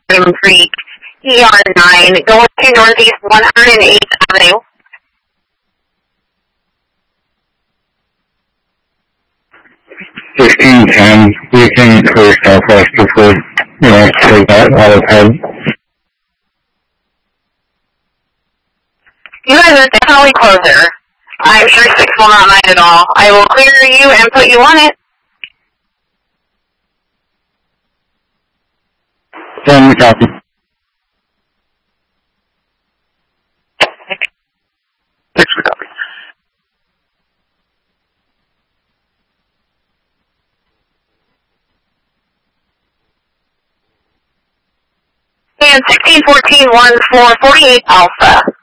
Freedom Creek, ER9, going to Northeast 108th Avenue. 1510, we can clear Southwest if we, take that out ahead. You guys are definitely closer. I'm sure 6 will not mind at all. I will clear you and put you on it. 10, copy. Six, we copy. And 1614-1448 Alpha.